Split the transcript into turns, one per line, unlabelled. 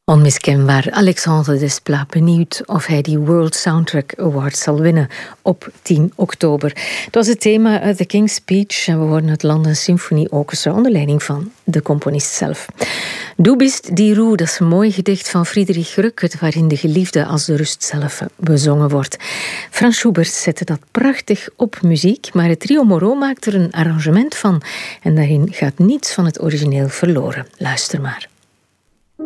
Onmiskenbaar, Alexandre Desplat, benieuwd of hij die World Soundtrack Award zal winnen op 10 oktober. Het was het thema uit The King's Speech en we hoorden het London Symphony Orchestra onder leiding van de componist zelf. Du bist die Ruhe, dat is een mooi gedicht van Friedrich Rückert, waarin de geliefde als de rust zelf bezongen wordt. Franz Schubert zette dat prachtig op muziek, maar het trio Moreau maakt er een arrangement van en daarin gaat niets van het origineel verloren. Luister maar.